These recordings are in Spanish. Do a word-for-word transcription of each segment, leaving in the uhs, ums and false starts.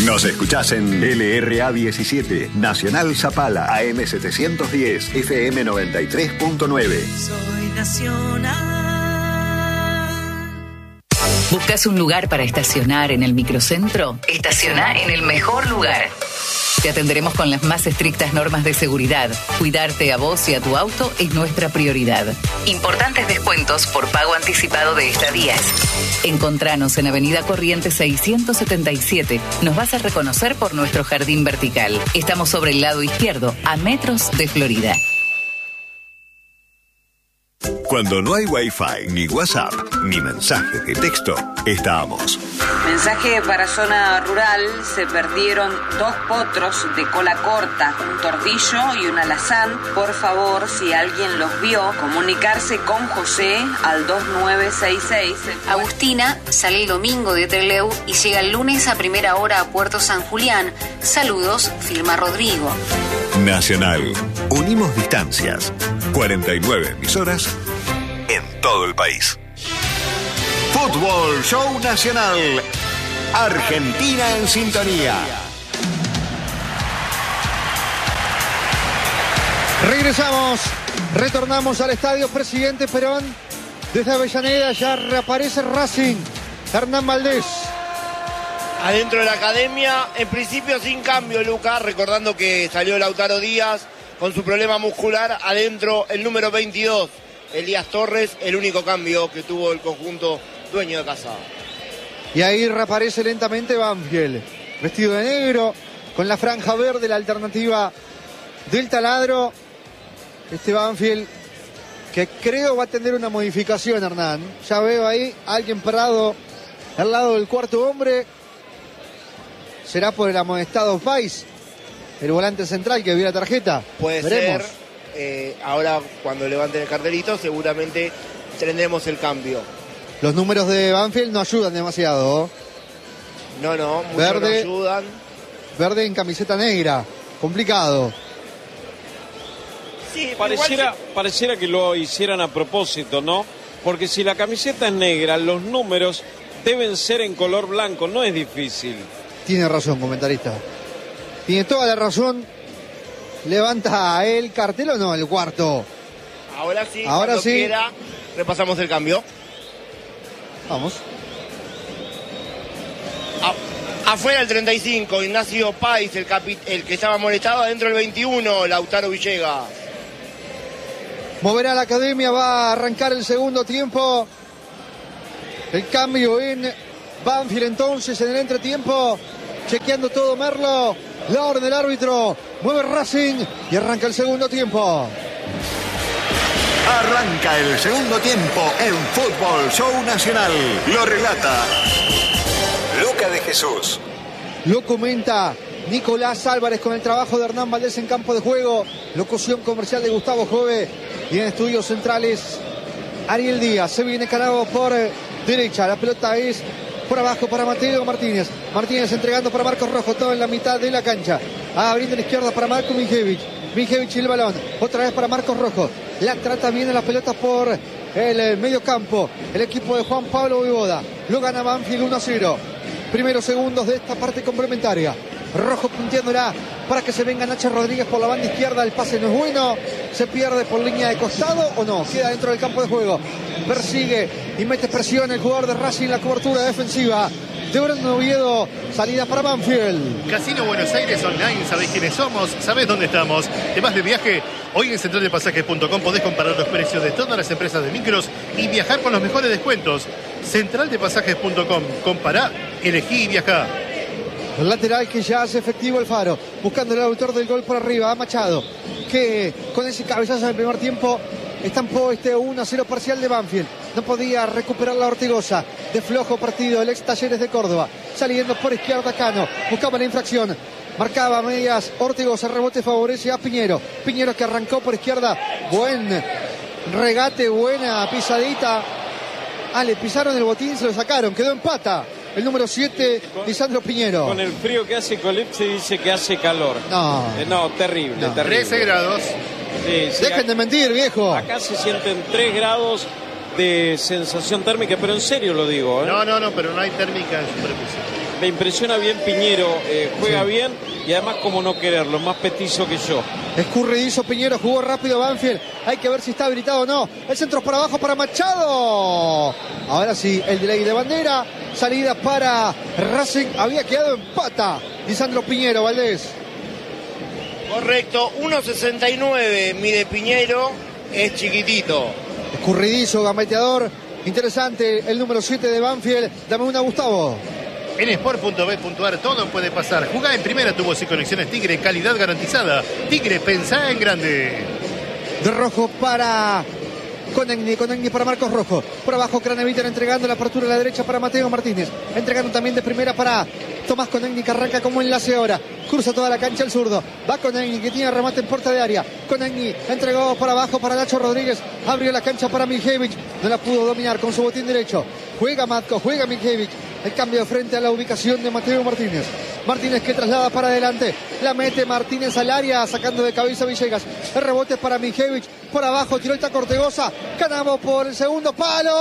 Nos escuchás en L R A diecisiete, Nacional Zapala, A M setecientos diez, F M noventa y tres punto nueve. Soy Nacional. ¿Buscas un lugar para estacionar en el microcentro? Estaciona en el mejor lugar. Te atenderemos con las más estrictas normas de seguridad. Cuidarte a vos y a tu auto es nuestra prioridad. Importantes descuentos por pago anticipado de estadías. Encontranos en Avenida Corrientes seiscientos setenta y siete. Nos vas a reconocer por nuestro jardín vertical. Estamos sobre el lado izquierdo, a metros de Florida. Cuando no hay Wi-Fi, ni WhatsApp, ni mensajes de texto, estamos. Mensaje para zona rural: se perdieron dos potros de cola corta, un tordillo y un alazán. Por favor, si alguien los vio, comunicarse con José al dos nueve seis seis. Agustina sale el domingo de Trelew y llega el lunes a primera hora a Puerto San Julián. Saludos, firma Rodrigo. Nacional. Unimos distancias. cuarenta y nueve emisoras en todo el país. Fútbol Show Nacional. Argentina en sintonía. Regresamos, retornamos al Estadio Presidente Perón. Desde Avellaneda ya reaparece Racing. Hernán Valdés. Adentro de la academia, en principio sin cambio, Lucas, recordando que salió Lautaro Díaz con su problema muscular. Adentro el número veintidós, Elías Torres, el único cambio que tuvo el conjunto dueño de casa. Y ahí reaparece lentamente Banfield, vestido de negro, con la franja verde, la alternativa del taladro. Este Banfield que creo va a tener una modificación, Hernán. Ya veo ahí a alguien parado al lado del cuarto hombre. ¿Será por el amonestado Pais, el volante central que vio la tarjeta? Puede Veremos. ser. Eh, ahora cuando levanten el cartelito seguramente tendremos el cambio. Los números de Banfield no ayudan demasiado. No, no, mucho Verde, no ayudan. Verde en camiseta negra, complicado. Sí, pareciera, pareciera que lo hicieran a propósito, ¿no? Porque si la camiseta es negra, los números deben ser en color blanco, no es difícil. Tiene razón, comentarista. Tiene toda la razón. ¿Levanta el cartel o no, el cuarto? Ahora sí, Ahora cuando sí. quiera, repasamos el cambio. Vamos. A, afuera el treinta y cinco, Ignacio Pais, el, capi, el que estaba molestado. Adentro el veintiuno, Lautaro Villegas. Moverá la academia, va a arrancar el segundo tiempo. El cambio en Banfield entonces en el entretiempo. Chequeando todo Merlo. La orden del árbitro. Mueve Racing y arranca el segundo tiempo. Arranca el segundo tiempo en Fútbol Show Nacional. Lo relata Luca de Jesús. Lo comenta Nicolás Álvarez con el trabajo de Hernán Valdés en campo de juego. Locución comercial de Gustavo Jove. Y en estudios centrales, Ariel Díaz. Se viene cargado por derecha. La pelota es por abajo para Mateo Martínez. Martínez entregando para Marcos Rojo. Todo en la mitad de la cancha. Abriendo la izquierda para Marco Mijevich. Mijevich y el balón. Otra vez para Marcos Rojo. La trata bien en la pelota por el medio campo. El equipo de Juan Pablo Vivoda. Lo gana Banfield uno a cero. Primeros segundos de esta parte complementaria. Rojo punteándola para que se venga Nacho Rodríguez por la banda izquierda. El pase no es bueno. Se pierde por línea de costado o no. Queda dentro del campo de juego. Persigue y mete presión el jugador de Racing. La cobertura defensiva de Brandon Oviedo. Salida para Banfield. Casino Buenos Aires Online. ¿Sabés quiénes somos? ¿Sabés dónde estamos? ¿Temas de viaje? Hoy en central de pasajes punto com podés comparar los precios de todas las empresas de micros y viajar con los mejores descuentos. central de pasajes punto com. Compará, elegí y viajá. El lateral que ya hace efectivo el Faro. Buscando el autor del gol por arriba. A Machado. Que con ese cabezazo del primer tiempo estampó este uno a cero parcial de Banfield. No podía recuperar la Ortigosa. De flojo partido el ex Talleres de Córdoba. Saliendo por izquierda Cano. Buscaba la infracción. Marcaba medias Ortigosa. Rebote favorece a Piñero. Piñero que arrancó por izquierda. Buen regate. Buena pisadita. Ah, le pisaron el botín. Se lo sacaron. Quedó en pata. El número siete, Lisandro Piñero. Con el frío que hace Colipse dice que hace calor. No. Eh, no, terrible, No. terrible. trece grados. Sí, sí, Dejen de mentir, viejo. Acá se sienten tres grados de sensación térmica, pero en serio lo digo, ¿eh? No, no, no, pero no hay térmica en superficie. me impresiona bien Piñero, eh, juega sí. bien y además como no quererlo, más petizo que yo. Escurridizo Piñero, jugó rápido Banfield. Hay que ver si está habilitado o no. El centro es para abajo para Machado. Ahora sí, el delay de bandera. Salida para Racing. Había quedado en pata Lisandro Piñero, Valdés. Correcto, uno sesenta y nueve mide Piñero, es chiquitito. Escurridizo, gambeteador. Interesante el número siete de Banfield. Dame una, Gustavo. En sport punto bet punto ar todo puede pasar. Jugá en primera, tubos y conexiones Tigre, calidad garantizada. Tigre, pensá en grande. De rojo para Conegni, Conegni para Marcos Rojo. Por abajo Craneviter entregando la apertura a la derecha para Mateo Martínez. Entregando también de primera para Tomás Conegni, que arranca como enlace ahora. Cruza toda la cancha el zurdo. Va Conegni, que tiene remate en puerta de área. Conegni entregó por abajo para Nacho Rodríguez. Abrió la cancha para Mijevich. No la pudo dominar con su botín derecho. Juega Matko, juega Mijevich. El cambio frente a la ubicación de Mateo Martínez. Martínez que traslada para adelante. La mete Martínez al área, sacando de cabeza Villegas. El rebote para Mijevich. Por abajo tiró el taco Ortegoza. Canavo por el segundo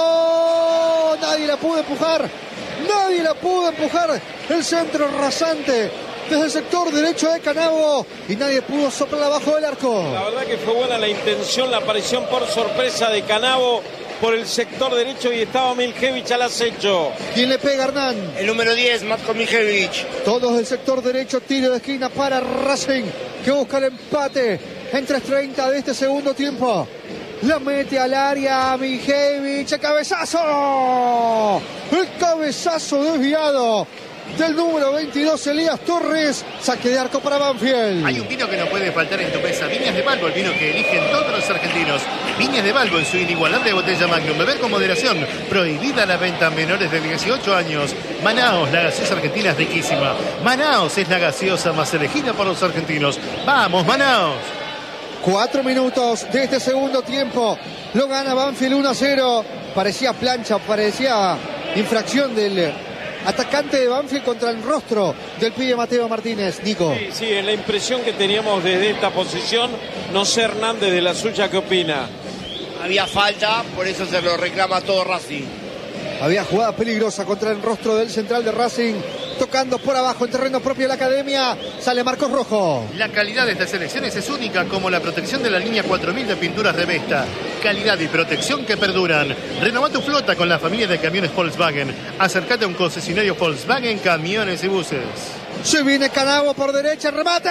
palo. Nadie la pudo empujar. Nadie la pudo empujar. El centro rasante desde el sector derecho de Canavo. Y nadie pudo soplar abajo del arco. La verdad que fue buena la intención, la aparición por sorpresa de Canavo por el sector derecho y estaba Mijevich al acecho. ¿Quién le pega, Hernán? El número diez, Matko Mijevich. Todos del sector derecho, tiro de esquina para Racing, que busca el empate en tres treinta de este segundo tiempo. La mete al área Mijevich, el cabezazo. El cabezazo desviado del número veintidós, Elías Torres. Saque de arco para Banfield. Hay un vino que no puede faltar en tu mesa. Viñas de Balbo, el vino que eligen todos los argentinos. Viñas de Balbo en su inigualable botella Magnum. Beber con moderación. Prohibida la venta a menores de dieciocho años. Manaos, la gaseosa argentina es riquísima. Manaos es la gaseosa más elegida por los argentinos. ¡Vamos, Manaos! Cuatro minutos de este segundo tiempo. Lo gana Banfield uno a cero. Parecía plancha, parecía infracción del atacante de Banfield contra el rostro del pibe Mateo Martínez. Nico. Sí, sí, es la impresión que teníamos desde esta posición. No sé, Hernández, de la suya, ¿qué opina? Había falta, por eso se lo reclama todo Racing. Había jugada peligrosa contra el rostro del central de Racing. Tocando por abajo en terreno propio de la academia. Sale Marcos Rojo. La calidad de estas selecciones es única, como la protección de la línea cuatro mil de pinturas Revesta. Calidad y protección que perduran. Renová tu flota con la familia de camiones Volkswagen. Acércate a un concesionario Volkswagen, camiones y buses. Se viene Canavo por derecha. ¡Remate!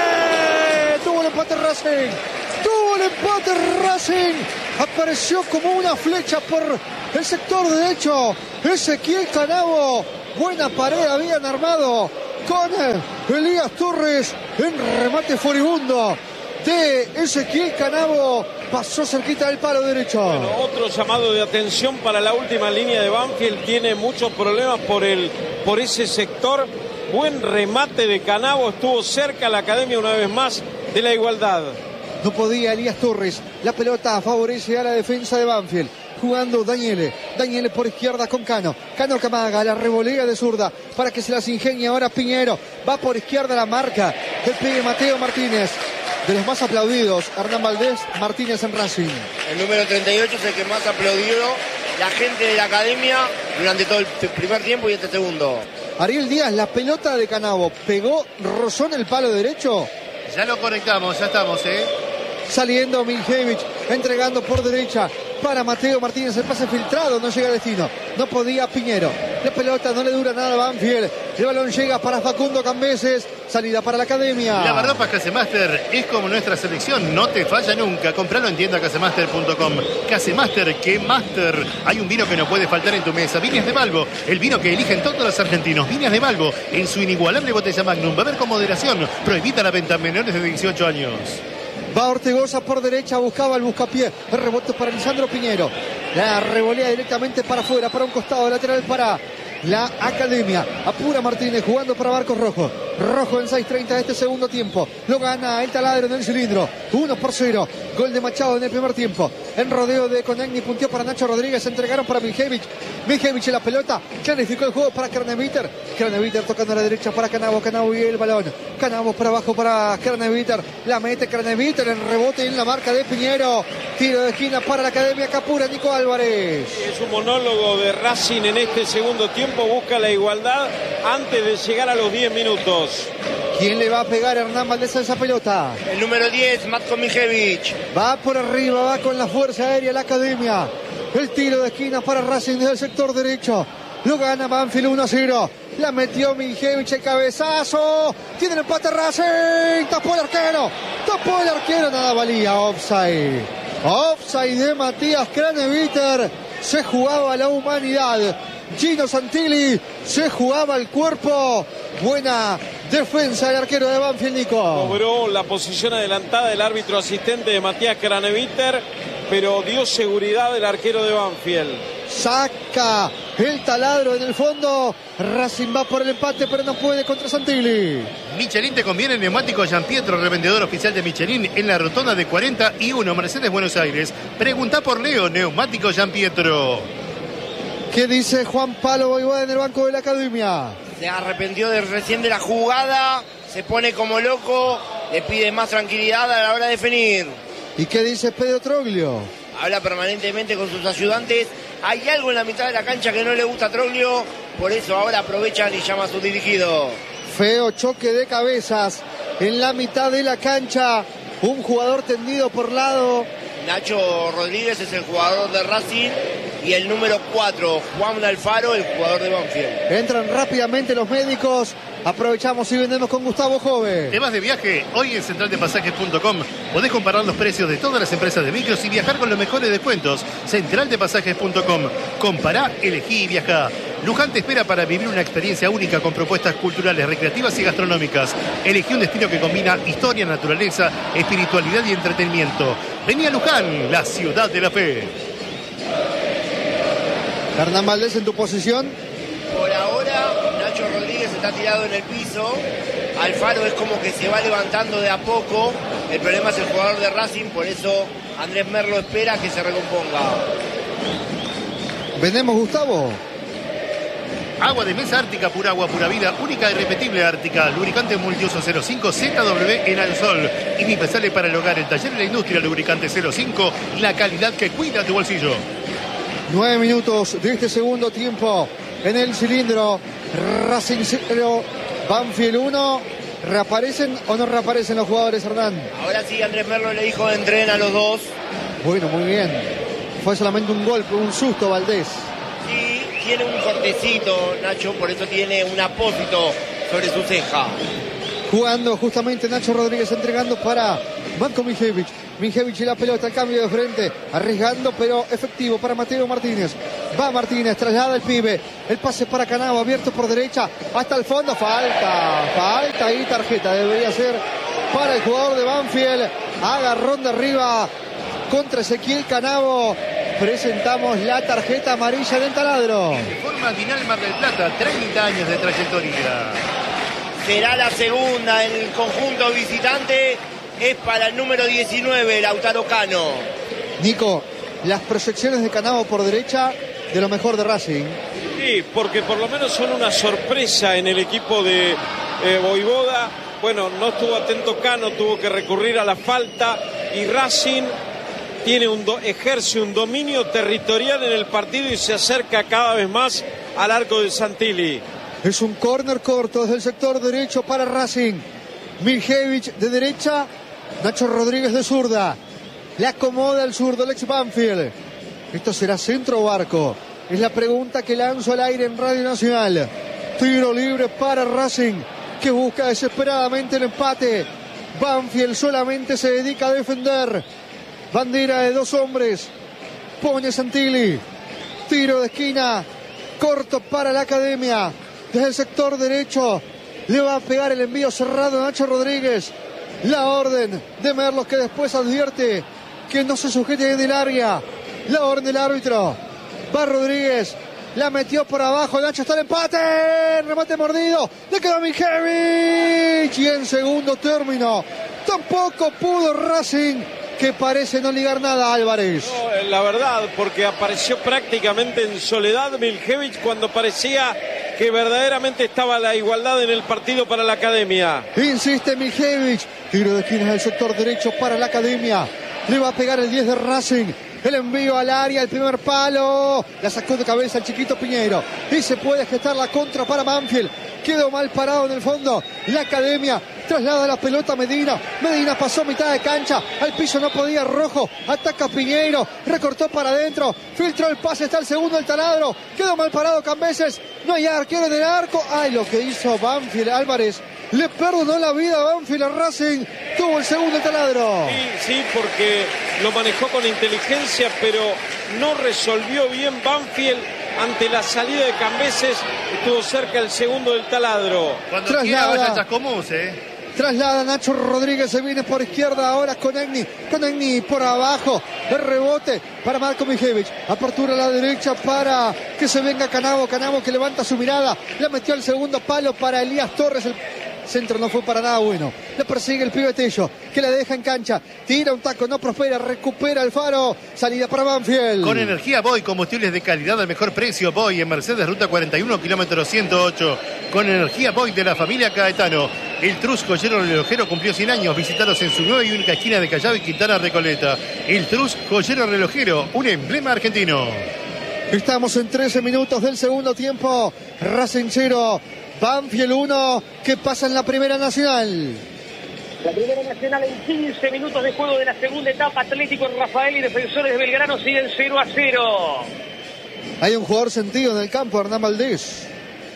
Tuvo el empate Racing. Tuvo el empate Racing. Apareció como una flecha por el sector derecho. Ezequiel Canavo. Buena pared habían armado con Elías Torres en remate furibundo de Ezequiel Canavo. Pasó cerquita del palo derecho. Bueno, otro llamado de atención para la última línea de Banfield. Tiene muchos problemas por, el, por ese sector. Buen remate de Canavo. Estuvo cerca la academia una vez más de la igualdad. No podía Elías Torres. La pelota favorece a la defensa de Banfield. Jugando Daniele, Daniele por izquierda con Cano, Cano Camaga, la revolea de zurda para que se las ingenie ahora Piñero, va por izquierda la marca del pibe Mateo Martínez, de los más aplaudidos, Hernán Valdés Martínez en Racing. El número treinta y ocho es el que más aplaudió la gente de la academia durante todo el primer tiempo y este segundo. Ariel Díaz, la pelota de Canavo, pegó, rozó en el palo derecho. Ya lo conectamos, ya estamos, ¿eh? Saliendo Mijevich, entregando por derecha para Mateo Martínez, el pase filtrado, no llega a destino, no podía Piñero, la pelota no le dura nada a Banfield, el balón llega para Facundo Cambeses, salida para la academia. Lavarropas Casemaster es como nuestra selección, no te falla nunca, compralo en tienda casemaster punto com. Casemaster, que master, hay un vino que no puede faltar en tu mesa, Viñas de Balbo, el vino que eligen todos los argentinos, Viñas de Balbo, en su inigualable botella Magnum, beber con moderación, prohibida la venta a menores de dieciocho años. Va Ortegoza por derecha, buscaba el buscapié. El rebote para Lisandro Piñero. La revolea directamente para afuera, para un costado lateral para la academia. Apura Martínez jugando para Marcos Rojo. rojo en seis treinta de este segundo tiempo. Lo gana el Taladro en el cilindro. uno por cero. Gol de Machado en el primer tiempo. En rodeo de Conagni, punteó para Nacho Rodríguez. Entregaron para Miljevic. Miljevic en la pelota. Clarificó el juego para Kraneviter. Kraneviter tocando a la derecha para Canavo. Canavo y el balón. Canavo para abajo para Kraneviter. La mete Kraneviter en rebote en la marca de Piñero. Tiro de esquina para la Academia Capura. Nico Álvarez. Es un monólogo de Racing en este segundo tiempo. Busca la igualdad antes de llegar a los diez minutos. ¿Quién le va a pegar a Hernán Valdés a esa pelota? El número diez, Matko Miljevic. Va por arriba, va con la fuerza aérea la Academia. El tiro de esquina para Racing desde el sector derecho. Lo gana Banfield uno a cero. La metió Miljevic, el cabezazo. Tiene el empate Racing. Tapó el arquero. Tapó el arquero. Nada valía. Offside. Offside de Matías Kraneviter. Se jugaba la humanidad. Gino Santilli se jugaba el cuerpo. Buena defensa del arquero de Banfield, Nico. Cobró la posición adelantada del árbitro asistente de Matías Kraneviter, pero dio seguridad del arquero de Banfield. Saca el Taladro en el fondo. Racing va por el empate, pero no puede contra Santilli. Michelin te conviene. Neumático Gianpietro, revendedor oficial de Michelin en la rotonda de cuarenta y uno, Mercedes, Buenos Aires. Pregunta por Leo, Neumático Gianpietro. ¿Qué dice Juan Palo Voivoda en el banco de la Academia? Se arrepintió de recién de la jugada, se pone como loco, le pide más tranquilidad a la hora de definir. ¿Y qué dice Pedro Troglio? Habla permanentemente con sus ayudantes. Hay algo en la mitad de la cancha que no le gusta a Troglio, por eso ahora aprovechan y llama a su dirigido. Feo choque de cabezas en la mitad de la cancha. Un jugador tendido por lado. Nacho Rodríguez es el jugador de Racing y el número cuatro, Juan Alfaro, el jugador de Banfield. Entran rápidamente los médicos. Aprovechamos y vendemos con Gustavo Jove. ¿Te vas de viaje? Hoy en central de pasajes punto com podés comparar los precios de todas las empresas de micros y viajar con los mejores descuentos. central de pasajes punto com. Compará, elegí y viajá. Luján te espera para vivir una experiencia única con propuestas culturales, recreativas y gastronómicas. Elegí un destino que combina historia, naturaleza, espiritualidad y entretenimiento. Vení a Luján, la ciudad de la fe. Hernán Valdés en tu posición. Por ahora, Nacho Rodríguez está tirado en el piso. Alfaro es como que se va levantando de a poco. El problema es el jugador de Racing, por eso Andrés Merlo espera que se recomponga. Vendemos, Gustavo. Agua de mesa Ártica, pura agua, pura vida, única y repetible Ártica. Lubricante multiuso cero cinco Z W en Alsol. Indispensable para el hogar, el taller de la industria, lubricante cero cinco, la calidad que cuida tu bolsillo. Nueve minutos de este segundo tiempo en el cilindro. Racing cero, Banfield uno. ¿Reaparecen o no reaparecen los jugadores, Hernán? Ahora sí, Andrés Merlo le dijo de entren a los dos. Bueno, muy bien. Fue solamente un golpe, un susto, Valdés. Sí, tiene un cortecito, Nacho, por eso tiene un apósito sobre su ceja. Jugando justamente Nacho Rodríguez, entregando para Matko Miljevic. Miljevic y la pelota, el cambio de frente, arriesgando pero efectivo para Mateo Martínez. Va Martínez, traslada el pibe, el pase para Canavo, abierto por derecha hasta el fondo, falta, falta y tarjeta, debería ser para el jugador de Banfield. Agarrón de arriba contra Ezequiel Canavo. Presentamos la tarjeta amarilla del Taladro. De forma Dinal Mar del Plata, treinta años de trayectoria. Será la segunda en el conjunto visitante. Es para el número diecinueve, Lautaro Cano. Nico, las proyecciones de Canavo por derecha, de lo mejor de Racing. Sí, porque por lo menos son una sorpresa en el equipo de eh, Voivoda. Bueno, no estuvo atento Cano, tuvo que recurrir a la falta. Y Racing tiene un do, ejerce un dominio territorial en el partido y se acerca cada vez más al arco de Santilli. Es un córner corto desde el sector derecho para Racing. Miljevic de derecha, Nacho Rodríguez de zurda. Le acomoda el zurdo, el ex Banfield. ¿Esto será centro o arco? Es la pregunta que lanzo al aire en Radio Nacional. Tiro libre para Racing, que busca desesperadamente el empate. Banfield solamente se dedica a defender. Bandera de dos hombres. Pone Santilli. Tiro de esquina. Corto para la Academia. Desde el sector derecho. Le va a pegar el envío cerrado a Nacho Rodríguez. La orden de Merlos, que después advierte que no se sujete en el área. La orden del árbitro. Va Rodríguez. La metió por abajo. Nacho, está el empate. Remate mordido. Le quedó a Mijevich. Y en segundo término tampoco pudo Racing, que parece no ligar nada a Álvarez. No, la verdad, porque apareció prácticamente en soledad Mijevich cuando parecía que verdaderamente estaba la igualdad en el partido para la Academia. Insiste Mijevich. Tiro de esquina del sector derecho para la Academia. Le va a pegar el diez de Racing. El envío al área, el primer palo. La sacó de cabeza el chiquito Piñeiro. Y se puede gestar la contra para Banfield. Quedó mal parado en el fondo. La Academia traslada la pelota a Medina. Medina pasó mitad de cancha. Al piso no podía Rojo. Ataca Piñeiro. Recortó para adentro. Filtró el pase. Está el segundo el taladro. Quedó mal parado Cambeses. No hay arquero en el arco. Ay, lo que hizo Banfield. Álvarez le perdonó la vida a Banfield a Racing. Tuvo el segundo el taladro. Sí, sí, porque lo manejó con inteligencia, pero no resolvió bien Banfield ante la salida de Cambeses. Estuvo cerca el segundo del taladro. Cuando Traslada. quiera vaya a Chascomús, eh. Traslada Nacho Rodríguez, se viene por izquierda ahora con Egni, con Egni por abajo, el rebote para Marco Mijevich, apertura a la derecha para que se venga Canavo, Canavo que levanta su mirada, le metió el segundo palo para Elías Torres, el centro no fue para nada bueno, le persigue el pibe Tello, que la deja en cancha, tira un taco, no prospera, recupera el Faro, salida para Banfield. Con energía Boy, combustibles de calidad al mejor precio. Boy en Mercedes, ruta cuarenta y uno, kilómetro ciento ocho. Con energía Boy de la familia Caetano. El Trus Joyero Relojero cumplió cien años. Visitaros en su nueva y única esquina de Callao y Quintana Recoleta. El Trus Joyero Relojero, un emblema argentino. Estamos en trece minutos del segundo tiempo. Racing cero, Banfield uno. ¿Qué pasa en la Primera Nacional? La Primera Nacional en quince minutos de juego de la segunda etapa. Atlético Rafael y Defensores de Belgrano siguen cero a cero. Hay un jugador sentido en el campo, Hernán Valdés.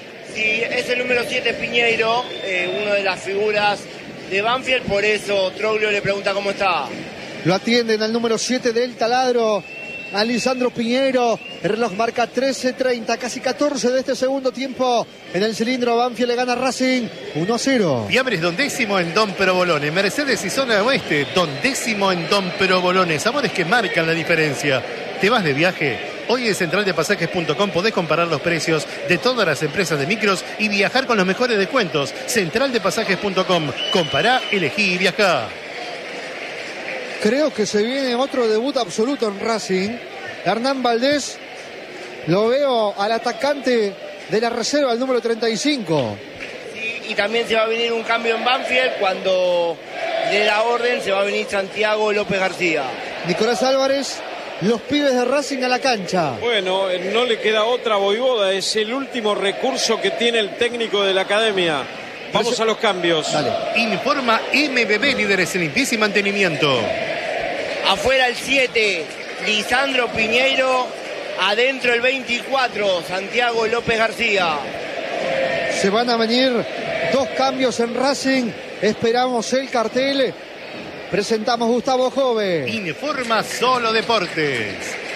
Sí, es el número siete Piñeiro, eh, una de las figuras de Banfield, por eso Troglio le pregunta cómo está. Lo atienden al número siete del taladro, a Lisandro Piñeiro. El reloj marca trece treinta, casi catorce de este segundo tiempo. En el cilindro Banfield le gana Racing uno a cero. Fiambres Don Décimo en Don Provolone. Mercedes y Zona Oeste, Don Décimo en Don Provolone. Sabores que marcan la diferencia. ¿Te vas de viaje? Hoy en central de pasajes punto com podés comparar los precios de todas las empresas de micros y viajar con los mejores descuentos. central de pasajes punto com. Compará, elegí y viajá. Creo que se viene otro debut absoluto en Racing. Hernán Valdés, lo veo al atacante de la reserva, el número treinta y cinco. Sí, y también se va a venir un cambio en Banfield cuando de la orden se va a venir Santiago López García. Nicolás Álvarez, los pibes de Racing a la cancha. Bueno, no le queda otra, Voivoda, es el último recurso que tiene el técnico de la Academia. Vamos a los cambios. Dale. Informa M B B, líderes en limpieza y mantenimiento. Afuera el siete, Lisandro Piñeiro. Adentro el veinticuatro, Santiago López García. Se van a venir dos cambios en Racing. Esperamos el cartel. Presentamos Gustavo Jove. Informa Solo Deportes.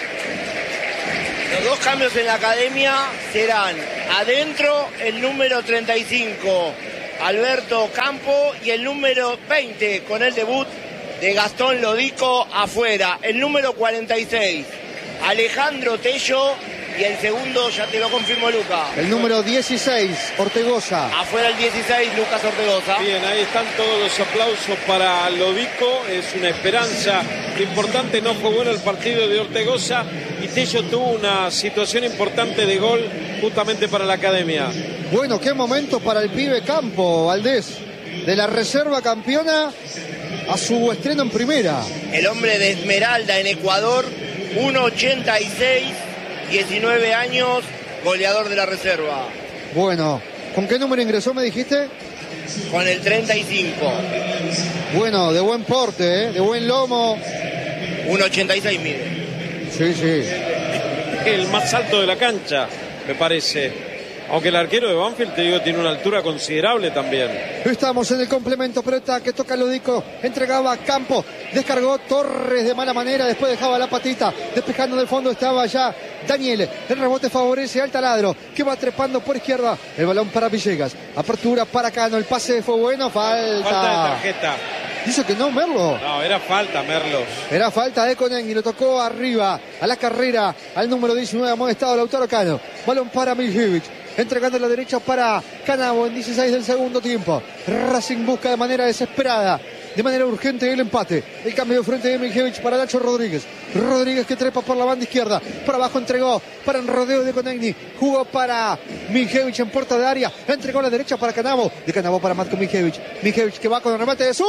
Los dos cambios en la Academia serán adentro el número treinta y cinco, Alberto Campo, y el número veinte con el debut de Gastón Lodico. Afuera el número cuarenta y seis, Alejandro Tello, y el segundo ya te lo confirmó Luca. El número dieciséis, Ortegoza. Afuera el dieciséis, Lucas Ortegoza. Bien, ahí están todos los aplausos para Lodico. Es una esperanza importante. No fue bueno el partido de Ortegoza y Tello tuvo una situación importante de gol justamente para la Academia. Bueno, qué momento para el pibe Campo, Valdés. De la reserva campeona a su estreno en primera. El hombre de Esmeralda en Ecuador, uno ochenta y seis, diecinueve años, goleador de la reserva. Bueno, ¿con qué número ingresó, me dijiste? Con el treinta y cinco. Bueno, de buen porte, ¿eh? De buen lomo. uno ochenta y seis mide. Sí, sí. El más alto de la cancha, me parece. Aunque el arquero de Banfield, te digo, tiene una altura considerable también. Estamos en el complemento, pelota que toca Lodico, entregaba a Campo, descargó Torres de mala manera, después dejaba la patita, despejando del fondo estaba ya Daniel, el rebote favorece al taladro, que va trepando por izquierda, el balón para Villegas, apertura para Cano, el pase fue bueno, falta. Falta de tarjeta. Dice que no, Merlo. No, era falta, Merlos. Era falta de Conegni, lo tocó arriba, a la carrera, al número diecinueve, amonestado Lautaro Cano. Balón para Miljevic, entregando a la derecha para Canavo en dieciséis del segundo tiempo. Racing busca de manera desesperada, de manera urgente el empate. El cambio de frente de Miljevic para Nacho Rodríguez. Rodríguez que trepa por la banda izquierda. Para abajo entregó para el rodeo de Conegni. Jugó para Miljevic en puerta de área. Entregó a la derecha para Canavo. De Canavo para Matko Miljevic. Miljevic que va con el remate de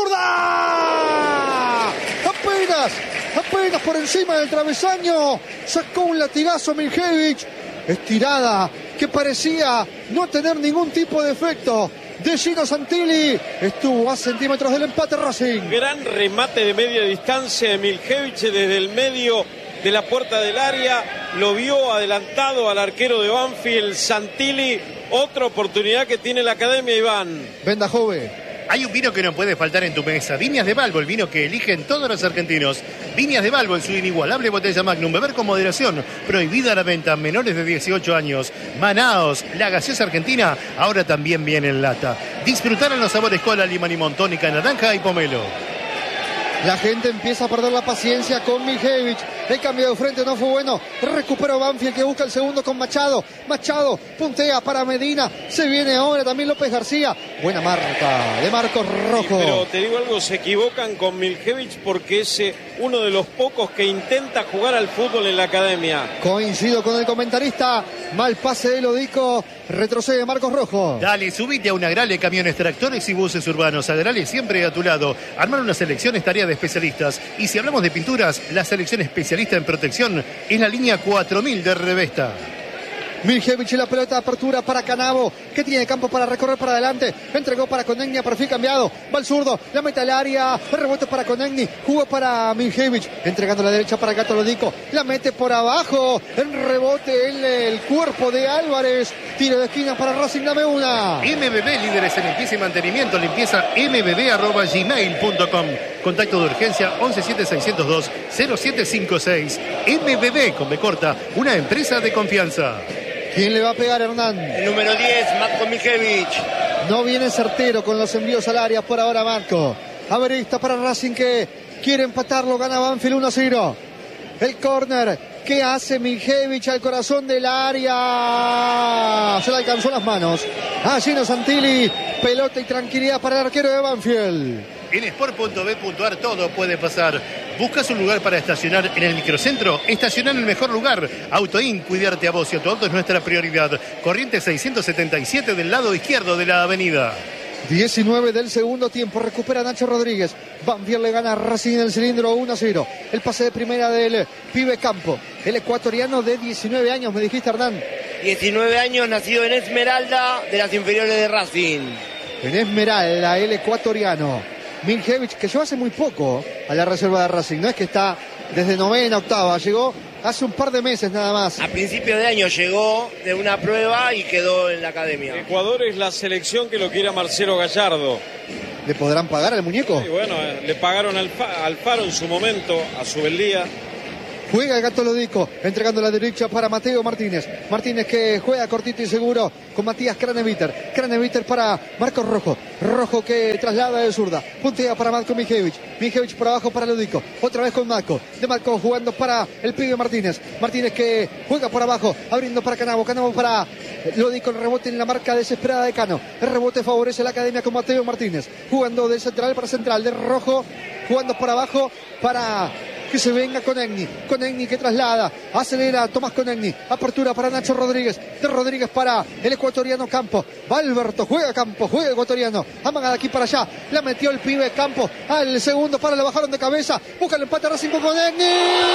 zurda. Apenas, apenas por encima del travesaño. Sacó un latigazo Miljevic. Estirada que parecía no tener ningún tipo de efecto. De Gino Santilli, estuvo a centímetros del empate Racing. Gran remate de media distancia de Miljevic desde el medio de la puerta del área. Lo vio adelantado al arquero de Banfield, Santilli. Otra oportunidad que tiene la Academia, Iván. Venda Jove. Hay un vino que no puede faltar en tu mesa. Viñas de Balbo, el vino que eligen todos los argentinos. Viñas de Balbo en su inigualable botella Magnum. Beber con moderación. Prohibida la venta a menores de dieciocho años. Manaos, la gaseosa argentina, ahora también viene en lata. Disfrutar en los sabores cola, limón y tónica, naranja y pomelo. La gente empieza a perder la paciencia con Miljevic. El cambio de frente no fue bueno. Recupera Banfield que busca el segundo con Machado. Machado puntea para Medina. Se viene ahora también López García. Buena marca de Marcos Rojo. Sí, pero te digo algo, se equivocan con Miljevic porque es uno de los pocos que intenta jugar al fútbol en la Academia. Coincido con el comentarista. Mal pase de Lodico. Retrocede Marcos Rojo. Dale, subite a una Agrale, camiones, tractores y buses urbanos. Agrale siempre a tu lado. Armar una selección es tarea de especialistas. Y si hablamos de pinturas, la selección especialista en protección es la línea cuatro mil de Revesta. Miljevic y la pelota de apertura para Canavo, que tiene campo para recorrer para adelante. Entregó para Conegni, a perfil cambiado. Va al zurdo, la mete al área. El rebote para Conegni, jugó para Miljevic. Entregando a la derecha para Gato Lodico. La mete por abajo. En rebote el, el cuerpo de Álvarez. Tiro de esquina para Racing, dame una. M B B, líderes en limpieza y mantenimiento. Limpieza m b b arroba gmail punto com. Contacto de urgencia once siete seiscientos dos cero siete cinco seis. M B B, con B corta, una empresa de confianza. ¿Quién le va a pegar, Hernán? El número diez, Matko Miljevic. No viene certero con los envíos al área por ahora Matko. Averista para Racing que quiere empatarlo, gana Banfield uno a cero. El córner que hace Miljevic al corazón del área. Se le alcanzó las manos a Gino Santilli. Pelota y tranquilidad para el arquero de Banfield. En sport punto b punto a r todo puede pasar. ¿Buscas un lugar para estacionar en el microcentro? Estacionar en el mejor lugar. Autoin, cuidarte a vos y a tu auto es nuestra prioridad. Corriente seiscientos setenta y siete del lado izquierdo de la avenida. diecinueve del segundo tiempo, recupera Nacho Rodríguez. Banfield le gana a Racing en el cilindro uno a cero. El pase de primera del pibe Campo, el ecuatoriano de diecinueve años, me dijiste, Hernán. diecinueve años, nacido en Esmeralda, de las inferiores de Racing. En Esmeralda, el ecuatoriano. Miljevic, que llegó hace muy poco a la reserva de Racing. No es que está desde novena, octava, llegó hace un par de meses nada más. A principio de año llegó de una prueba y quedó en la Academia. Ecuador es la selección que lo quiere a Marcelo Gallardo. ¿Le podrán pagar al muñeco? Sí, bueno, eh, le pagaron al, al Faro en su momento, a Subeldía. Juega el Gato Lodico, entregando la derecha para Mateo Martínez. Martínez que juega cortito y seguro con Matías Craneviter. Craneviter para Marcos Rojo. Rojo que traslada de zurda. Puntea para Matko Miljevic. Miljevic por abajo para Lodico. Otra vez con Matko. De Matko jugando para el pibe Martínez. Martínez que juega por abajo, abriendo para Canavo. Canavo para Lodico. El rebote en la marca desesperada de Cano. El rebote favorece a la Academia con Mateo Martínez. Jugando de central para central. De Rojo jugando por abajo para que se venga Conegni. Conegni que traslada, acelera Tomás Conegni. Apertura para Nacho Rodríguez. De Rodríguez para el ecuatoriano Campo. Va Alberto, juega Campo, juega ecuatoriano. Amaga de aquí para allá. La metió el pibe Campo. Al segundo para, le bajaron de cabeza. Busca el empate Racing con Conegni.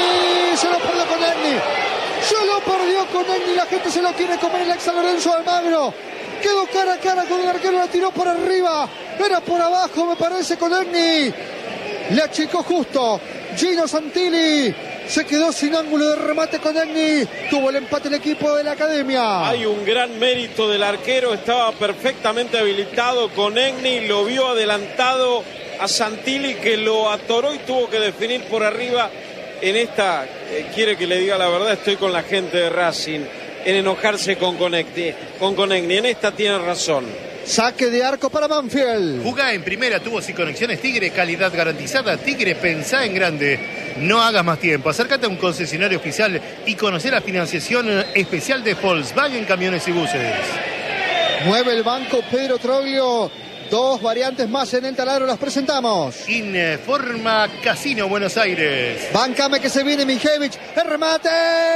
Se lo perdió Conegni. Se lo perdió Conegni. La gente se lo quiere comer el ex San Lorenzo de Almagro. Quedó cara a cara con el arquero, la tiró por arriba. Era por abajo, me parece, Conegni. Le achicó justo. Gino Santilli se quedó sin ángulo de remate con Conegni. Tuvo el empate el equipo de la Academia. Hay un gran mérito del arquero. Estaba perfectamente habilitado. Conegni lo vio adelantado a Santilli, que lo atoró y tuvo que definir por arriba. En esta, eh, quiere que le diga la verdad, estoy con la gente de Racing en enojarse con Conegni. Con Conegni. En esta tiene razón. Saque de arco para Banfield. Jugá en primera, tubos y conexiones Tigre, calidad garantizada. Tigre, pensá en grande. No hagas más tiempo. Acércate a un concesionario oficial y conocer la financiación especial de Volkswagen Camiones y Buses. Mueve el banco Pedro Troglio. Dos variantes más en el taladro, las presentamos. Informa Casino Buenos Aires. Bancame que se viene Mijevich. El remate.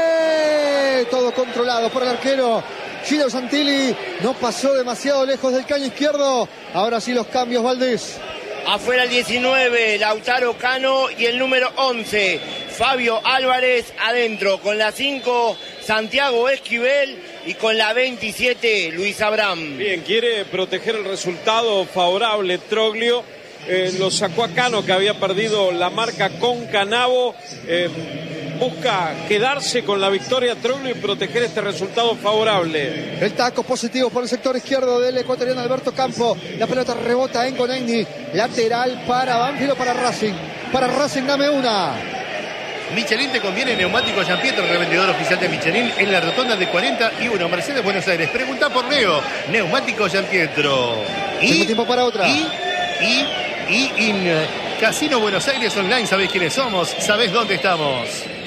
Todo controlado por el arquero Gino Santilli. No pasó demasiado lejos del caño izquierdo. Ahora sí los cambios, Valdés. Afuera el diecinueve, Lautaro Cano, y el número once, Fabio Álvarez. Adentro con la cinco, Santiago Esquivel, y con la veintisiete, Luis Abraham. Bien, quiere proteger el resultado favorable Troglio. Eh, lo sacó a Cano, que había perdido la marca con Canavo. Eh, busca quedarse con la victoria Troglio y proteger este resultado favorable. El taco positivo por el sector izquierdo del ecuatoriano Alberto Campo. La pelota rebota en Conegni. Lateral para Banfield o para Racing. Para Racing, dame una. Michelin te conviene, neumático Giampietro, revendedor oficial de Michelin en la rotonda de cuarenta y uno, Mercedes, Buenos Aires. Pregunta por Leo, neumático Giampietro. Y tiempo para otra. Y, y, y in Casino Buenos Aires Online, ¿sabés quiénes somos? ¿Sabés dónde estamos?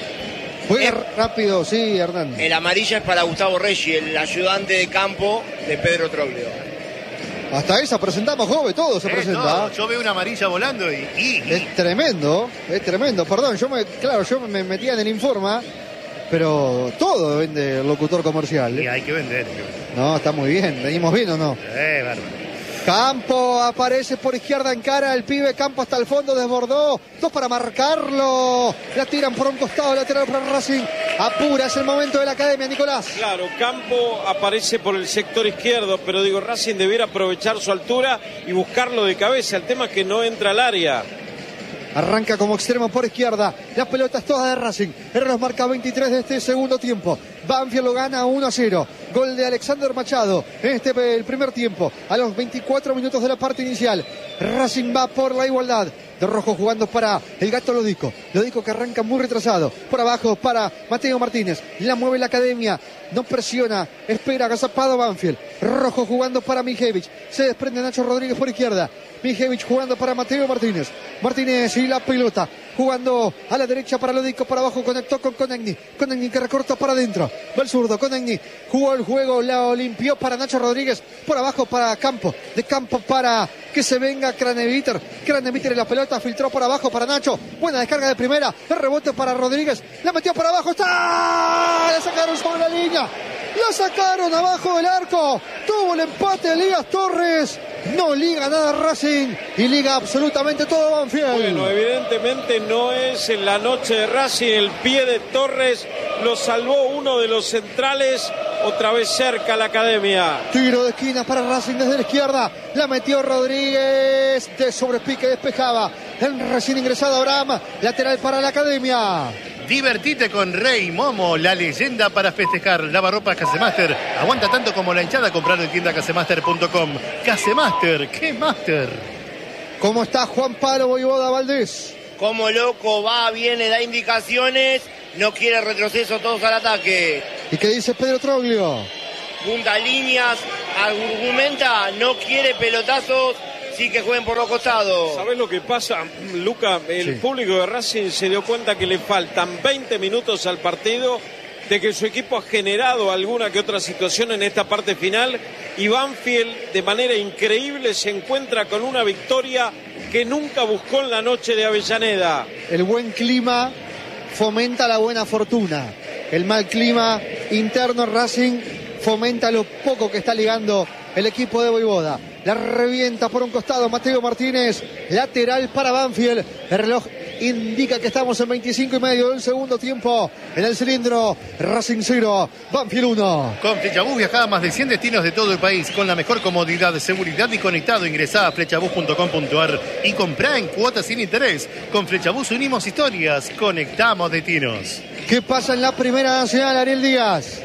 Juega rápido, sí, Hernán. El amarilla es para Gustavo Reggi, el ayudante de campo de Pedro Troglio. Hasta esa presentamos, joven, todo se eh, presenta. No, yo veo una amarilla volando y, y, y... Es tremendo, es tremendo. Perdón, yo me, claro, yo me metía en el Informa, pero todo vende el locutor comercial. ¿eh? Y hay que vender. No, está muy bien, venimos bien o no. Eh, bárbaro. Campo aparece por izquierda en cara, el pibe Campo hasta el fondo, desbordó, dos para marcarlo, la tiran por un costado, lateral para Racing, apura, es el momento de la academia, Nicolás. Claro, Campo aparece por el sector izquierdo, pero digo, Racing debiera aprovechar su altura y buscarlo de cabeza, el tema es que no entra al área. Arranca como extremo por izquierda. La pelota es toda de Racing. El reloj marca veintitrés de este segundo tiempo. Banfield lo gana uno a cero. Gol de Alexander Machado en este el primer tiempo. A los veinticuatro minutos de la parte inicial. Racing va por la igualdad. De rojo jugando para el Gato Lodico. Lodico que arranca muy retrasado. Por abajo para Mateo Martínez. La mueve la academia. No presiona. Espera agazapado Banfield. Rojo jugando para Mijevich. Se desprende Nacho Rodríguez por izquierda. Mijevich jugando para Mateo Martínez. Martínez y la pelota. Jugando a la derecha para Lodico. Por abajo conectó con Conegni. Conegni que recorta para adentro. Va el zurdo. Conegni jugó el juego. La limpió para Nacho Rodríguez. Por abajo para Campo. De Campo para que se venga Craneviter. Craneviter en la pelota. Filtró por abajo para Nacho. Buena descarga de primera. El rebote para Rodríguez. La metió por abajo. ¡Está! La sacaron sobre la línea. La sacaron abajo del arco. Tuvo el empate de Elías Torres. No liga nada Racing y liga absolutamente todo Banfield. Bueno, evidentemente no es en la noche de Racing. El pie de Torres lo salvó uno de los centrales. Otra vez cerca la academia. Tiro de esquina para Racing desde la izquierda. La metió Rodríguez. De sobrepique despejaba. El recién ingresado Abraham. Lateral para la academia. Divertite con Rey Momo, la leyenda para festejar. Lavarropas Casemaster. Aguanta tanto como la hinchada. Comprar en tienda casemaster punto com. Casemaster, ¿qué master? ¿Cómo está Juan Pablo Voivoda Valdés? Como loco, va, viene, da indicaciones. No quiere retroceso, todos al ataque. ¿Y qué dice Pedro Troglio? Punta líneas, argumenta, no quiere pelotazos. Sí, que jueguen por los costados. ¿Sabés lo que pasa, Luca? El sí. público de Racing se dio cuenta que le faltan veinte minutos al partido, de que su equipo ha generado alguna que otra situación en esta parte final, y Banfield de manera increíble se encuentra con una victoria que nunca buscó en la noche de Avellaneda. El buen clima fomenta la buena fortuna. El mal clima interno en Racing fomenta lo poco que está ligando el equipo de Voivoda. La revienta por un costado Mateo Martínez. Lateral para Banfield. El reloj indica que estamos en veinticinco y medio del segundo tiempo. En el cilindro, Racing cero, Banfield uno. Con Flechabús viajá a más de cien destinos de todo el país con la mejor comodidad, seguridad y conectado. Ingresá a flechabús punto com punto ar y comprá en cuotas sin interés. Con Flechabús unimos historias, conectamos destinos. ¿Qué pasa en la Primera Nacional, Ariel Díaz?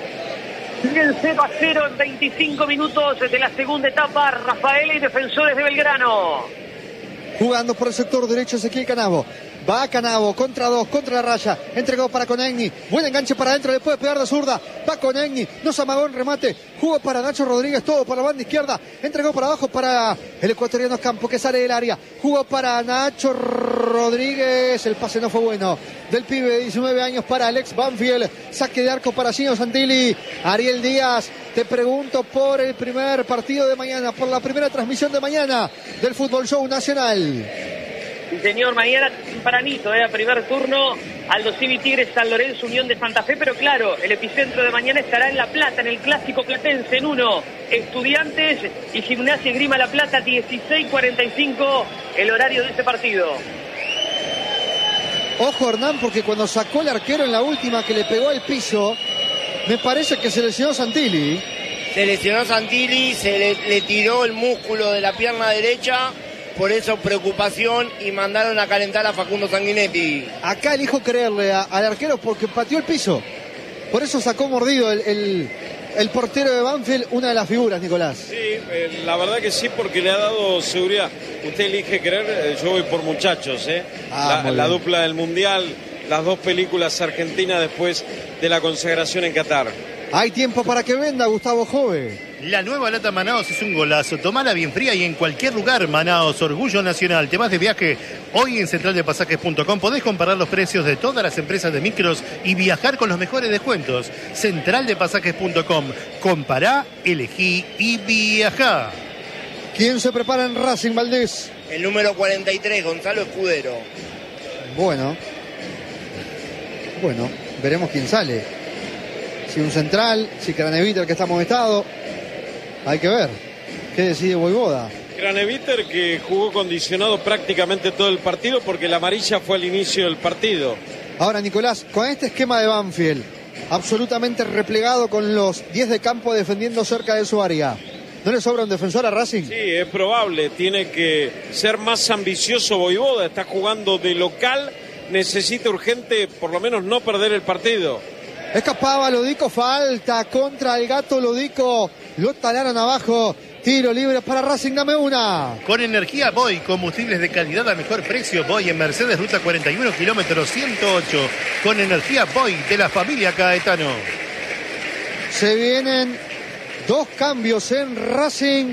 El cero a cero en veinticinco minutos de la segunda etapa. Rafael y Defensores de Belgrano. Jugando por el sector derecho Ezequiel Canavo. Va Canavo, contra dos, contra la raya. Entregó para Conegni. Buen enganche para adentro, le puede pegar de zurda. Va Conegni, no se amagó en remate. Jugó para Nacho Rodríguez, todo por la banda izquierda. Entregó para abajo para el ecuatoriano Campo, que sale del área. Jugó para Nacho Rodríguez. El pase no fue bueno. Del pibe de diecinueve años para Alex Banfield. Saque de arco para Gino Santilli. Ariel Díaz, te pregunto por el primer partido de mañana, por la primera transmisión de mañana del Fútbol Show Nacional. Sí, señor, mañana tempranito, eh, primer turno, Aldo Civi Tigres San Lorenzo Unión de Santa Fe, pero claro, el epicentro de mañana estará en La Plata, en el clásico platense, en uno, Estudiantes y Gimnasia Esgrima La Plata, dieciséis cuarenta y cinco, el horario de ese partido. Ojo, Hernán, porque cuando sacó el arquero en la última que le pegó al piso, me parece que se lesionó Santilli. Se lesionó Santilli, se le, le tiró el músculo de la pierna derecha. Por eso preocupación y mandaron a calentar a Facundo Sanguinetti. Acá elijo creerle a, al arquero porque pateó el piso. Por eso sacó mordido el, el, el portero de Banfield, una de las figuras, Nicolás. Sí, eh, la verdad que sí, porque le ha dado seguridad. Usted elige creer, eh, yo voy por muchachos. Eh. Ah, la, la dupla del Mundial, las dos películas argentinas después de la consagración en Qatar. Hay tiempo para que venda, Gustavo Jove. La nueva lata Manaos es un golazo. Tomala bien fría y en cualquier lugar. Manaos, orgullo nacional. Te vas de viaje hoy en central de pasajes punto com. Podés comparar los precios de todas las empresas de micros y viajar con los mejores descuentos. central de pasajes punto com. Compará, elegí y viajá. ¿Quién se prepara en Racing, Valdés? El número cuarenta y tres, Gonzalo Escudero. Bueno. Bueno, veremos quién sale. Si un central, si Craneviter, que está amonestado. Hay que ver. ¿Qué decide Voivoda? Craneviter, que jugó condicionado prácticamente todo el partido porque la amarilla fue al inicio del partido. Ahora, Nicolás, con este esquema de Banfield, absolutamente replegado con los diez de campo defendiendo cerca de su área, ¿no le sobra un defensor a Racing? Sí, es probable. Tiene que ser más ambicioso Voivoda. Está jugando de local. Necesita urgente, por lo menos, no perder el partido. Escapaba Lodico, falta contra el Gato Lodico. Lo talaron abajo. Tiro libre para Racing, dame una. Con energía Boy, combustibles de calidad a mejor precio. Boy en Mercedes, ruta cuarenta y uno, kilómetro ciento ocho. Con energía Boy de la familia Caetano. Se vienen dos cambios en Racing.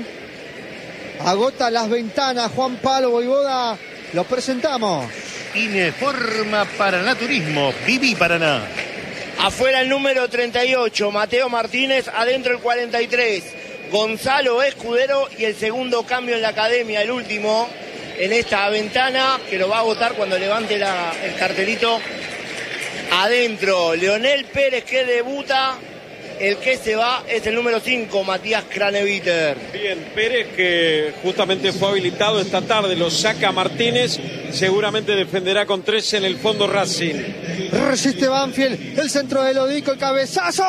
Agota las ventanas Juan Pablo Voivoda. Lo presentamos. Ineforma Paraná Turismo. Viví Paraná. Afuera el número treinta y ocho, Mateo Martínez. Adentro el cuarenta y tres, Gonzalo Escudero. Y el segundo cambio en la academia, el último, en esta ventana, que lo va a votar cuando levante la, el cartelito. Adentro, Leonel Pérez, que debuta. El que se va es el número cinco, Matías Craneviter. Bien, Pérez, que justamente fue habilitado esta tarde, lo saca Martínez. Seguramente defenderá con tres en el fondo Racing. Resiste Banfield, el centro de Lodico, el cabezazo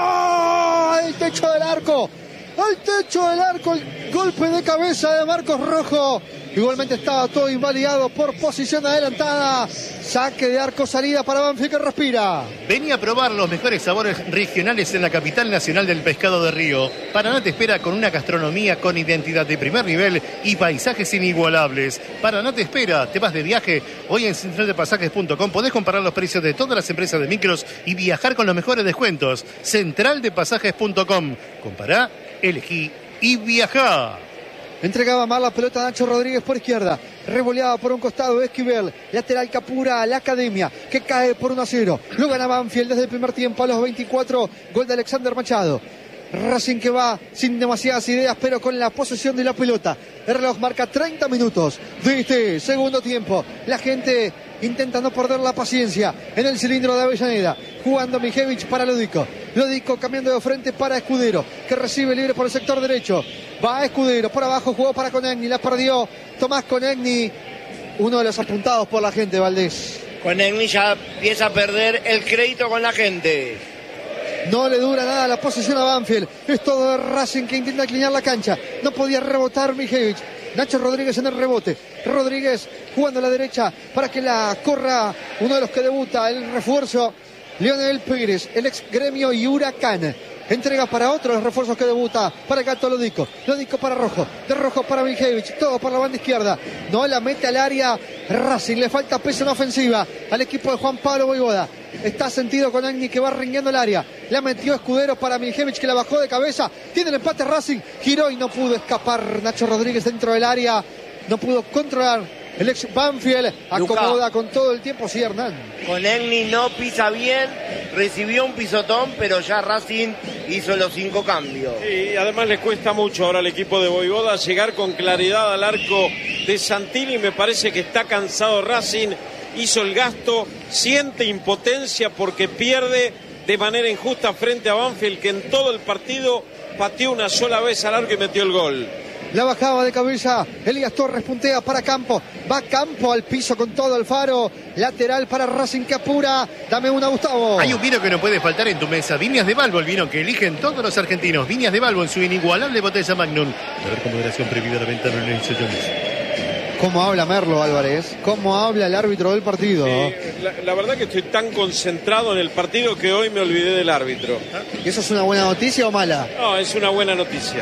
al techo del arco, al techo del arco, el golpe de cabeza de Marcos Rojo. Igualmente estaba todo invalidado por posición adelantada. Saque de arco, salida para Banfield, que respira. Vení a probar los mejores sabores regionales en la capital nacional del pescado de río. Paraná te espera con una gastronomía con identidad de primer nivel y paisajes inigualables. Paraná te espera, te vas de viaje hoy en central de pasajes punto com. Podés comparar los precios de todas las empresas de micros y viajar con los mejores descuentos. central de pasajes punto com. Compará, elegí y viajá. Entregaba mal la pelota a Nacho Rodríguez por izquierda. Revoleaba por un costado Esquivel. Lateral Capura a la academia, que cae por uno a cero. Lo gana Banfield desde el primer tiempo a los veinticuatro. Gol de Alexander Machado. Racing que va sin demasiadas ideas, pero con la posesión de la pelota. El reloj marca treinta minutos de este segundo tiempo. La gente intenta no perder la paciencia en el cilindro de Avellaneda. Jugando Mijevich para Lodico. Lodico cambiando de frente para Escudero, que recibe libre por el sector derecho. Va Escudero, por abajo jugó para Conegni, la perdió Tomás Conegni. Uno de los apuntados por la gente, Valdés. Conegni ya empieza a perder el crédito con la gente. No le dura nada la posesión a Banfield. Es todo de Racing, que intenta inclinar la cancha. No podía rebotar Mijevich. Nacho Rodríguez en el rebote. Rodríguez jugando a la derecha para que la corra uno de los que debuta, el refuerzo, Leonel Pérez, el ex Gremio y Huracán. Entrega para otro los refuerzos que debuta. Para el Gato Lodico. Lodico para Rojo. De Rojo para Miljevich. Todo por la banda izquierda. No la mete al área. Racing le falta peso en ofensiva al equipo de Juan Pablo Voivoda. Está sentido con Agni que va ringueando el área. La metió Escudero para Miljevich que la bajó de cabeza. Tiene el empate Racing. Giró y no pudo escapar Nacho Rodríguez dentro del área. No pudo controlar el ex Banfield. Acomoda Luca. Con todo el tiempo. Sí, Hernán. Con Agni no pisa bien. Recibió un pisotón, pero ya Racing hizo los cinco cambios. Y además le cuesta mucho ahora al equipo de Voivoda llegar con claridad al arco de Santilli. Me parece que está cansado Racing. Hizo el gasto, siente impotencia porque pierde de manera injusta frente a Banfield, que en todo el partido pateó una sola vez al arco y metió el gol. La bajaba de cabeza, Elías Torres puntea para Campo, va Campo al piso con todo Alfaro, lateral para Racing que apura, dame una Gustavo. Hay un vino que no puede faltar en tu mesa, Viñas de Balbo, el vino que eligen todos los argentinos, Viñas de Balbo en su inigualable botella Magnum. A ver con moderación prohibida la venta, no le hizo ¿Cómo habla Merlo Álvarez? ¿Cómo habla el árbitro del partido? Sí, la, la verdad que estoy tan concentrado en el partido que hoy me olvidé del árbitro. ¿Y eso es una buena noticia o mala? No, es una buena noticia.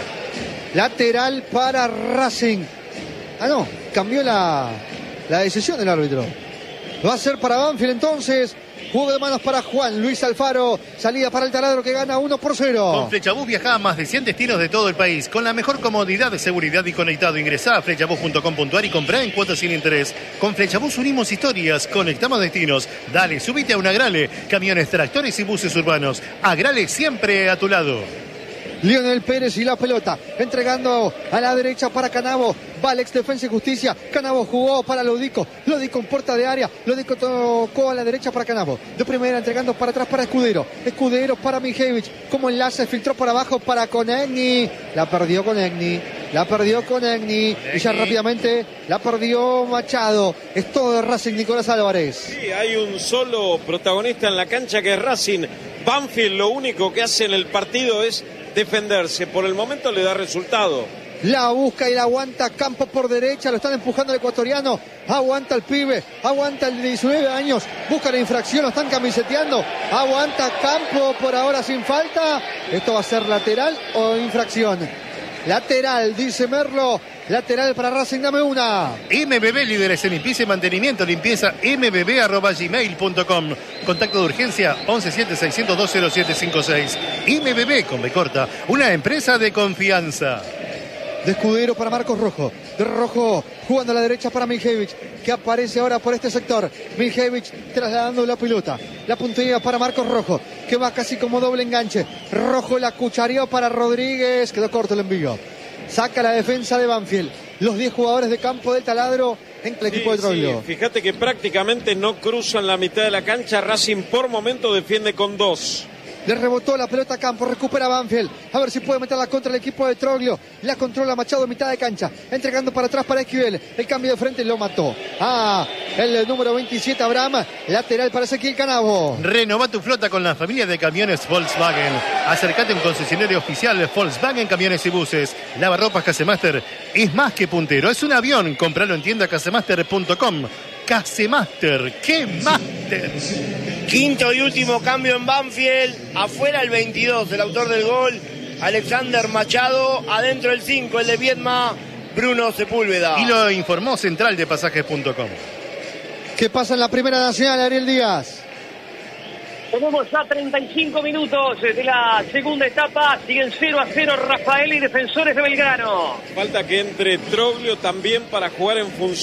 Lateral para Racing. Ah, no, cambió la, la decisión del árbitro. Va a ser para Banfield entonces. Juego de manos para Juan Luis Alfaro. Salida para el Taladro que gana uno por cero. Con Flechabús viaja a más de cien destinos de todo el país. Con la mejor comodidad de seguridad y conectado. Ingresá a flechabús punto com punto a r y comprá en cuotas sin interés. Con Flechabús unimos historias, conectamos destinos. Dale, subite a un Agrale. Camiones, tractores y buses urbanos. Agrale siempre a tu lado. Lionel Pérez y la pelota, entregando a la derecha para Canavo, va Alex Defensa y Justicia, Canavo jugó para Lodico, Lodico en puerta de área, Lodico tocó a la derecha para Canavo, de primera entregando para atrás para Escudero, Escudero para Miljevich, como enlace filtró para abajo para Konechny, la perdió Konechny, la perdió Konechny y ya rápidamente la perdió Machado, es todo de Racing Nicolás Álvarez. Sí, hay un solo protagonista en la cancha que es Racing, Banfield lo único que hace en el partido es defenderse, por el momento le da resultado. La busca y la aguanta Campo por derecha, lo están empujando el ecuatoriano, aguanta el pibe, aguanta el de diecinueve años, busca la infracción, lo están camiseteando, aguanta Campo por ahora sin falta, esto va a ser lateral o infracción. Lateral, dice Merlo, lateral para Racing, dame una. M B B, líderes en limpieza y mantenimiento, limpieza m b b arroba gmail punto com. Contacto de urgencia once siete seiscientos dos cero siete cinco seis. M B B con B corta, una empresa de confianza. De Escudero para Marcos Rojo, de Rojo jugando a la derecha para Miljevich, que aparece ahora por este sector. Miljevich trasladando la pelota, la puntería para Marcos Rojo, que va casi como doble enganche. Rojo la cuchareó para Rodríguez, quedó corto el envío. Saca la defensa de Banfield, los diez jugadores de Campo del Taladro en el equipo sí, de Troglio. Sí. Fíjate que prácticamente no cruzan la mitad de la cancha, Racing por momento defiende con dos. Le rebotó la pelota a Campo, recupera Banfield, a ver si puede meterla contra el equipo de Troglio, la controla Machado en mitad de cancha, entregando para atrás para Esquivel, el cambio de frente lo mató. Ah, el número veintisiete Abraham, lateral para Ezequiel Canavo. Renova tu flota con la familia de camiones Volkswagen. Acércate a un concesionario oficial Volkswagen Camiones y Buses. Lavarropas Casemaster es más que puntero, es un avión, compralo en tienda casemaster punto com. Casemaster, ¡qué máster! Quinto y último cambio en Banfield, afuera el veintidós, el autor del gol, Alexander Machado, adentro el cinco, el de Viedma, Bruno Sepúlveda. Y lo informó Central de Pasajes punto com. ¿Qué pasa en la Primera Nacional, Ariel Díaz? Tenemos ya treinta y cinco minutos de la segunda etapa, siguen cero a cero Rafael y Defensores de Belgrano. Falta que entre Troglio también para jugar en función